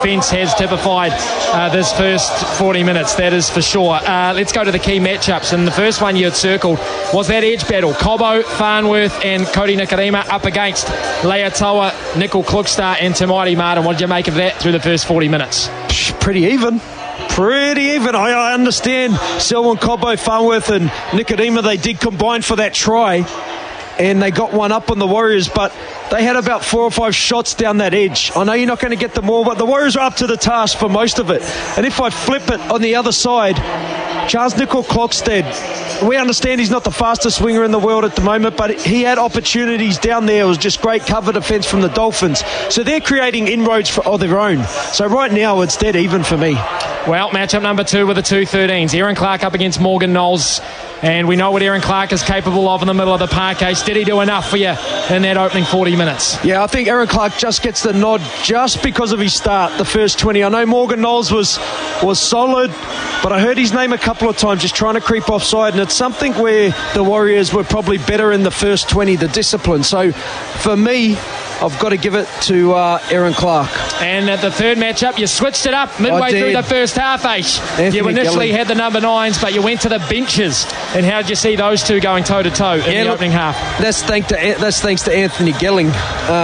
Defence has typified this first 40 minutes, that is for sure. Let's go to the key matchups, and the first one you had circled was that edge battle. Cobbo, Farnworth and Cody Nikorima up against Leatoa, Nickel Klukstar and Tamaiti Martin. What did you make of that through the first 40 minutes? Pretty even. I understand Selwyn Cobbo, Farnworth and Nikorima, they did combine for that try and they got one up on the Warriors, but they had about 4 or 5 shots down that edge. I know you're not going to get them all, but the Warriors are up to the task for most of it. And if I flip it on the other side, Charles Nickel Klokstad, we understand he's not the fastest swinger in the world at the moment, but he had opportunities down there. It was just great cover defence from the Dolphins. So they're creating inroads of their own. So right now it's dead even for me. Well, matchup number 2 with the 2-13s. Aaron Clark up against Morgan Knowles. And we know what Aaron Clark is capable of in the middle of the parquet. Did he do enough for you in that opening 40 minutes? Yeah, I think Aaron Clark just gets the nod just because of his start, the first 20. I know Morgan Knowles was solid, but I heard his name a couple of times just trying to creep offside, and it's something where the Warriors were probably better in the first 20, the discipline. So for me, I've got to give it to Aaron Clark. And at the third matchup, you switched it up midway through the first half, Ash. You initially had the number 9s, but you went to the benches. And how did you see those two going toe-to-toe in the opening half? That's thanks to Anthony Gelling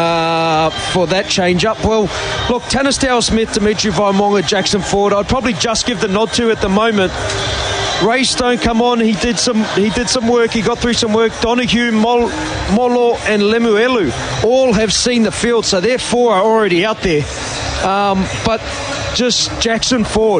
for that change-up. Well, look, Tanistao Smith, Dimitri Vaimonga, Jackson Ford, I'd probably just give the nod to at the moment. Ray Stone come on, he did some work, he got through some work. Donahue, Molo and Lemuelu all have seen the field, so their 4 are already out there. But just Jackson Ford,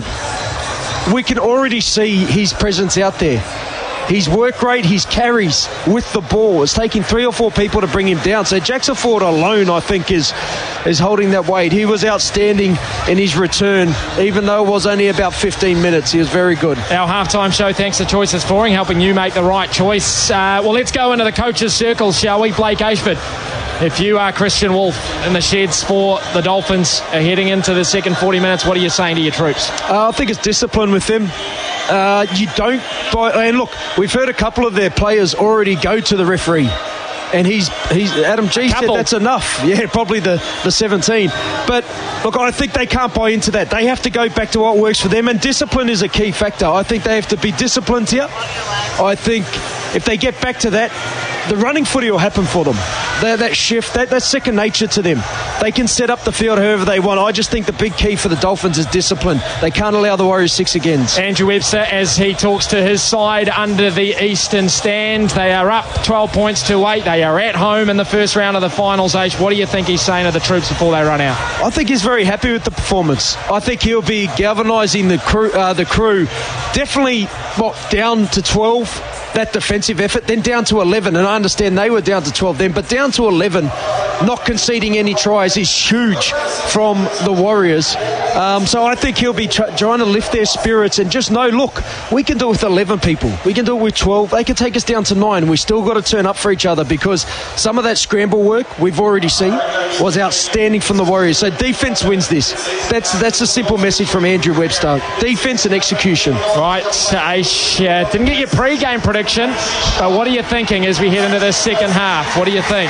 we can already see his presence out there. His work rate, his carries with the ball. It's taking 3 or 4 people to bring him down. So Jackson Ford alone, I think, is holding that weight. He was outstanding in his return, even though it was only about 15 minutes. He was very good. Our halftime show, thanks to Choices Flooring, helping you make the right choice. Well, let's go into the coaches' circles, shall we? Blake Ashford, if you are Christian Wolf in the sheds for the Dolphins heading into the second 40 minutes, what are you saying to your troops? I think it's discipline with them. You don't and look, we've heard a couple of their players already go to the referee, and he's Adam G said that's enough. Yeah, probably the 17. But look, I think they can't buy into that. They have to go back to what works for them, and discipline is a key factor. I think they have to be disciplined here. I think if they get back to that, the running footy will happen for them. That shift, that's second nature to them. They can set up the field however they want. I just think the big key for the Dolphins is discipline. They can't allow the Warriors 6 agains. Andrew Webster, as he talks to his side under the Eastern stand, they are up 12 points to 8. They are at home in the first round of the finals. H, what do you think he's saying to the troops before they run out? I think he's very happy with the performance. I think he'll be galvanising the crew. Definitely down to 12. That defensive effort, then down to 11, and I understand they were down to 12 then, but down to 11, not conceding any tries is huge from the Warriors. So I think he'll be trying to lift their spirits and just know, look, we can do it with 11 people, we can do it with 12, they can take us down to 9. We still got to turn up for each other, because some of that scramble work we've already seen was outstanding from the Warriors. So defense wins this. That's a simple message from Andrew Webster. Defense and execution. Right, Aish, didn't get your pre-game prediction, but what are you thinking as we head into the second half? What do you think?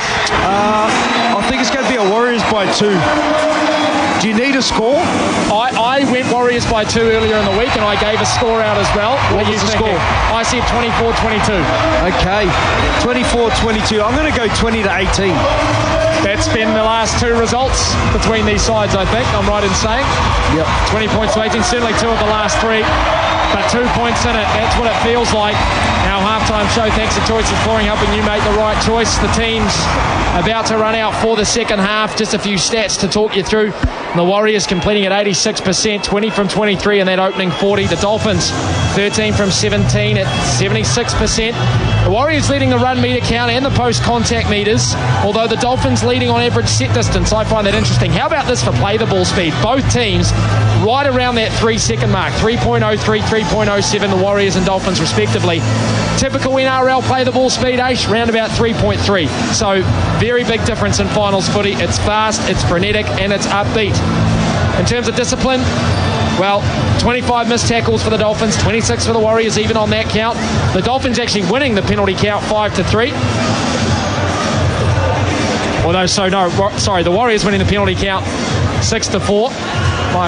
I think it's going to be a Warriors by 2. Do you need a score? I went Warriors by 2 earlier in the week, and I gave a score out as well. What was the score? I said 24-22. Okay, 24-22. I'm going to go 20-18. That's been the last 2 results between these sides, I think. I'm right in saying. Yep. 20 points to 18, certainly 2 of the last 3. But 2 points in it, that's what it feels like. Our halftime show, thanks to Choices Flooring, helping you make the right choice. The team's about to run out for the second half. Just a few stats to talk you through. The Warriors completing at 86%, 20 from 23 in that opening 40. The Dolphins, 13 from 17 at 76%. The Warriors leading the run meter count and the post-contact meters, although the Dolphins leading on average set distance. I find that interesting. How about this for play the ball speed? Both teams right around that 3-second mark, 3.03, 3.07, the Warriors and Dolphins respectively. Typical NRL play the ball speed, round about 3.3. So very big difference in finals footy. It's fast, it's frenetic, and it's upbeat. In terms of discipline, well, 25 missed tackles for the Dolphins, 26 for the Warriors, even on that count. The Dolphins actually winning the penalty count 5-3. The Warriors winning the penalty count 6-4.